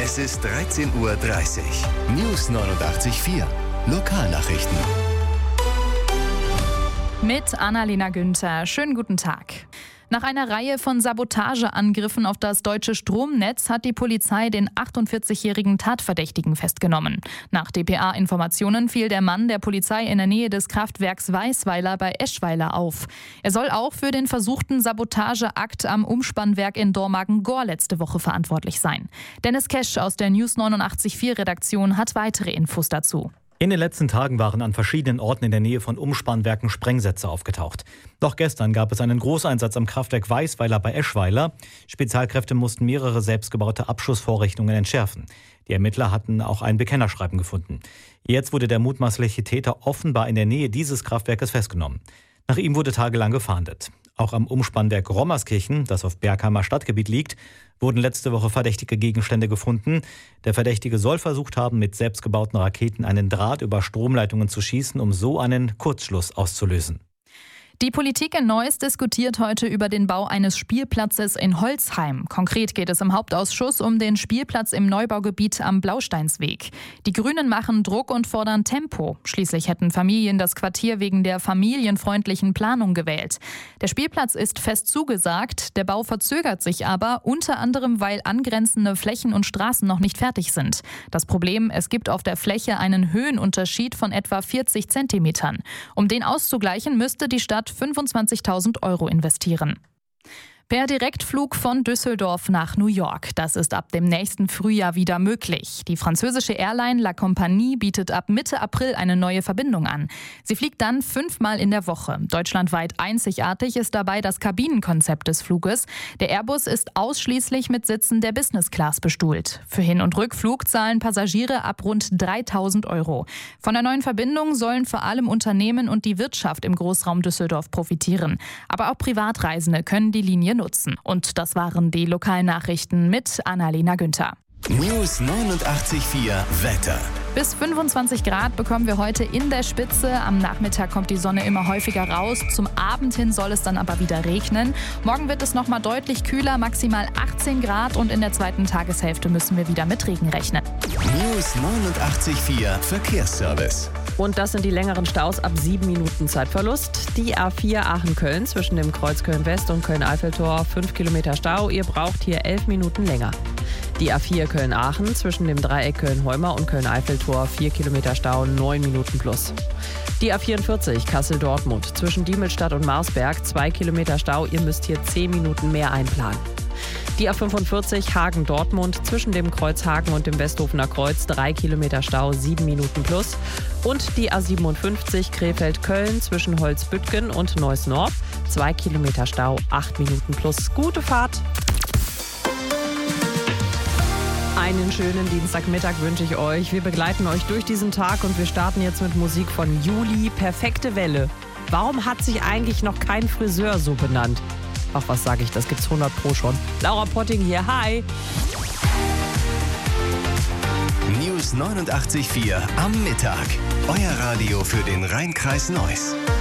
Es ist 13:30 Uhr. News 89.4. Lokalnachrichten. Mit Annalena Günther. Schönen guten Tag. Nach einer Reihe von Sabotageangriffen auf das deutsche Stromnetz hat die Polizei den 48-jährigen Tatverdächtigen festgenommen. Nach dpa-Informationen fiel der Mann der Polizei in der Nähe des Kraftwerks Weisweiler bei Eschweiler auf. Er soll auch für den versuchten Sabotageakt am Umspannwerk in Dormagen-Gohr letzte Woche verantwortlich sein. Dennis Kesch aus der News 89.4 Redaktion hat weitere Infos dazu. In den letzten Tagen waren an verschiedenen Orten in der Nähe von Umspannwerken Sprengsätze aufgetaucht. Doch gestern gab es einen Großeinsatz am Kraftwerk Weisweiler bei Eschweiler. Spezialkräfte mussten mehrere selbstgebaute Abschussvorrichtungen entschärfen. Die Ermittler hatten auch ein Bekennerschreiben gefunden. Jetzt wurde der mutmaßliche Täter offenbar in der Nähe dieses Kraftwerkes festgenommen. Nach ihm wurde tagelang gefahndet. Auch am Umspannwerk Rommerskirchen, das auf Bergheimer Stadtgebiet liegt, wurden letzte Woche verdächtige Gegenstände gefunden. Der Verdächtige soll versucht haben, mit selbstgebauten Raketen einen Draht über Stromleitungen zu schießen, um so einen Kurzschluss auszulösen. Die Politik in Neuss diskutiert heute über den Bau eines Spielplatzes in Holzheim. Konkret geht es im Hauptausschuss um den Spielplatz im Neubaugebiet am Blausteinsweg. Die Grünen machen Druck und fordern Tempo. Schließlich hätten Familien das Quartier wegen der familienfreundlichen Planung gewählt. Der Spielplatz ist fest zugesagt, der Bau verzögert sich aber, unter anderem weil angrenzende Flächen und Straßen noch nicht fertig sind. Das Problem, es gibt auf der Fläche einen Höhenunterschied von etwa 40 Zentimetern. Um den auszugleichen, müsste die Stadt 25.000 € investieren. Per Direktflug von Düsseldorf nach New York. Das ist ab dem nächsten Frühjahr wieder möglich. Die französische Airline La Compagnie bietet ab Mitte April eine neue Verbindung an. Sie fliegt dann 5-mal in der Woche. Deutschlandweit einzigartig ist dabei das Kabinenkonzept des Fluges. Der Airbus ist ausschließlich mit Sitzen der Business Class bestuhlt. Für Hin- und Rückflug zahlen Passagiere ab rund 3.000 €. Von der neuen Verbindung sollen vor allem Unternehmen und die Wirtschaft im Großraum Düsseldorf profitieren. Aber auch Privatreisende können die Linie nutzen. Und das waren die Lokalnachrichten mit Annalena Günther. News 89.4 Wetter. Bis 25 Grad bekommen wir heute in der Spitze. Am Nachmittag kommt die Sonne immer häufiger raus. Zum Abend hin soll es dann aber wieder regnen. Morgen wird es nochmal deutlich kühler, maximal 18 Grad. Und in der zweiten Tageshälfte müssen wir wieder mit Regen rechnen. News 89.4 Verkehrsservice. Und das sind die längeren Staus ab 7 Minuten Zeitverlust. Die A4 Aachen-Köln zwischen dem Kreuz Köln-West und Köln-Eiffeltor 5 Kilometer Stau. Ihr braucht hier 11 Minuten länger. Die A4 Köln-Aachen zwischen dem Dreieck Köln-Heumar und Köln-Eiffeltor 4 Kilometer Stau, 9 Minuten plus. Die A44 Kassel-Dortmund zwischen Diemelstadt und Marsberg 2 Kilometer Stau. Ihr müsst hier 10 Minuten mehr einplanen. Die A45 Hagen-Dortmund zwischen dem Kreuz Hagen und dem Westhofener Kreuz 3 Kilometer Stau, 7 Minuten plus. Und die A57 Krefeld-Köln zwischen Holzbüttgen und Neuss-North 2 Kilometer Stau, 8 Minuten plus. Gute Fahrt! Einen schönen Dienstagmittag wünsche ich euch. Wir begleiten euch durch diesen Tag und wir starten jetzt mit Musik von Juli. Perfekte Welle. Warum hat sich eigentlich noch kein Friseur so benannt? Ach, was sage ich, das gibt's 100 Pro schon. Laura Potting hier, hi! News 89.4 am Mittag. Euer Radio für den Rhein-Kreis Neuss.